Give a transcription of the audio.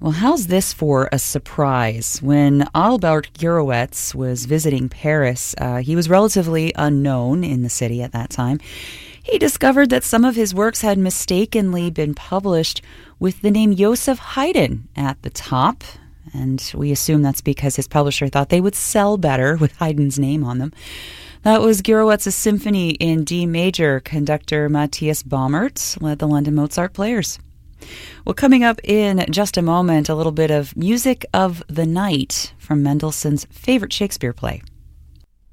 Well, how's this for a surprise? When Albert Gurewitz was visiting Paris, he was relatively unknown in the city at that time. He discovered that some of his works had mistakenly been published with the name Joseph Haydn at the top. And we assume that's because his publisher thought they would sell better with Haydn's name on them. That was Gurewitz's symphony in D major. Conductor Matthias Baumert led the London Mozart Players. Well, coming up in just a moment, a little bit of Music of the Night from Mendelssohn's favorite Shakespeare play.